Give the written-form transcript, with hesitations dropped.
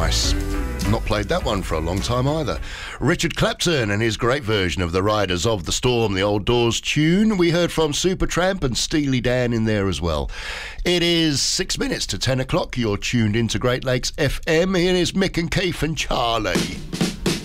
Nice. Not played that one for a long time either. Richard Clapton and his great version of the Riders of the Storm, the Old Doors tune. We heard from Supertramp and Steely Dan in there as well. It is 6 minutes to 10 o'clock. You're tuned into Great Lakes FM. Here is Mick and Keith and Charlie.